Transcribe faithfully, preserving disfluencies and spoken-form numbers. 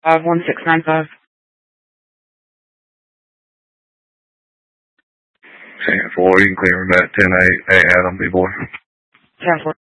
five one six nine five. ten four, you can clear him at ten eight. Hey, Adam, B-boy. ten four.